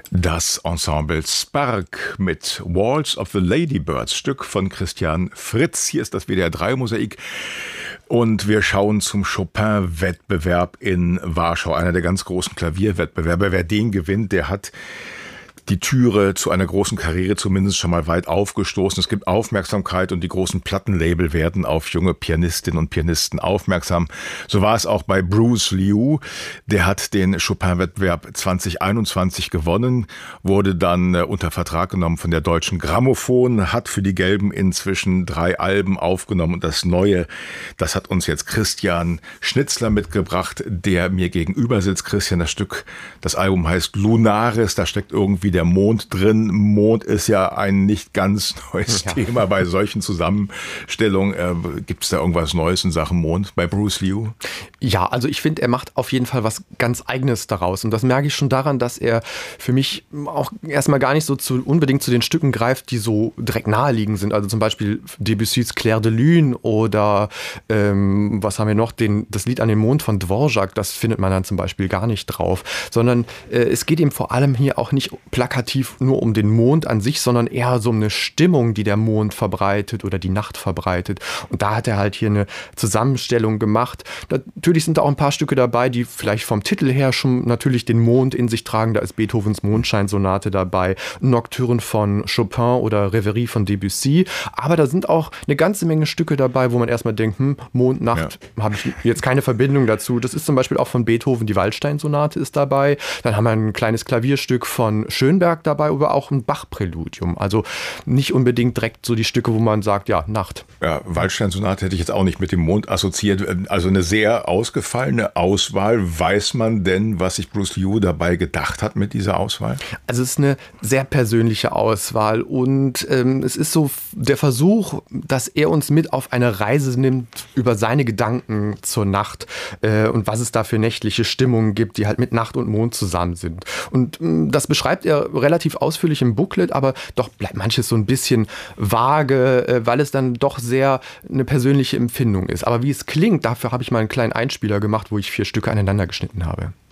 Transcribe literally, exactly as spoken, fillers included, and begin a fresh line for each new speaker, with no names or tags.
Das Ensemble Spark mit Waltz of the Ladybirds, Stück von Christian Fritz. Hier ist das W D R drei Mosaik und wir schauen zum Chopin-Wettbewerb in Warschau, einer der ganz großen Klavierwettbewerbe. Wer den gewinnt, der hat die Türe zu einer großen Karriere zumindest schon mal weit aufgestoßen. Es gibt Aufmerksamkeit und die großen Plattenlabel werden auf junge Pianistinnen und Pianisten aufmerksam. So war es auch bei Bruce Liu. Der hat den Chopin-Wettbewerb zwanzig einundzwanzig gewonnen, wurde dann unter Vertrag genommen von der Deutschen Grammophon, hat für die Gelben inzwischen drei Alben aufgenommen. Und das Neue, das hat uns jetzt Christian Schnitzler mitgebracht, der mir gegenüber sitzt. Christian, das Stück, das Album heißt Lunaris, da steckt irgendwie der Mond drin. Mond ist ja ein nicht ganz neues ja. Thema bei solchen Zusammenstellungen. Äh, Gibt es da irgendwas Neues in Sachen Mond bei Bruce Liu?
Ja, also ich finde, er macht auf jeden Fall was ganz Eigenes daraus. Und das merke ich schon daran, dass er für mich auch erstmal gar nicht so zu, unbedingt zu den Stücken greift, die so direkt naheliegend sind. Also zum Beispiel Debussys Clair de Lune oder ähm, was haben wir noch? Den, das Lied an den Mond von Dvorak, das findet man dann zum Beispiel gar nicht drauf. Sondern äh, es geht ihm vor allem hier auch nicht plakativ nur um den Mond an sich, sondern eher so um eine Stimmung, die der Mond verbreitet oder die Nacht verbreitet. Und da hat er halt hier eine Zusammenstellung gemacht. Natürlich sind da auch ein paar Stücke dabei, die vielleicht vom Titel her schon natürlich den Mond in sich tragen. Da ist Beethovens Mondscheinsonate dabei, Nocturne von Chopin oder Reverie von Debussy. Aber da sind auch eine ganze Menge Stücke dabei, wo man erstmal denkt, hm, Mond, Nacht, ja. habe ich jetzt keine Verbindung dazu. Das ist zum Beispiel auch von Beethoven, die Waldstein-Sonate ist dabei. Dann haben wir ein kleines Klavierstück von Schönberg dabei, aber auch ein Bach-Präludium. Also nicht unbedingt direkt so die Stücke, wo man sagt, ja, Nacht.
Ja, Waldstein-Sonate hätte ich jetzt auch nicht mit dem Mond assoziiert. Also eine sehr ausgefallene Auswahl. Weiß man denn, was sich Bruce Liu dabei gedacht hat mit dieser Auswahl?
Also es ist eine sehr persönliche Auswahl und ähm, es ist so der Versuch, dass er uns mit auf eine Reise nimmt über seine Gedanken zur Nacht äh, und was es da für nächtliche Stimmungen gibt, die halt mit Nacht und Mond zusammen sind. Und ähm, das beschreibt er relativ ausführlich im Booklet, aber doch bleibt manches so ein bisschen vage, äh, weil es dann doch sehr eine persönliche Empfindung ist. Aber wie es klingt, dafür habe ich mal einen kleinen Einspieler gemacht, wo ich vier Stücke aneinander geschnitten habe.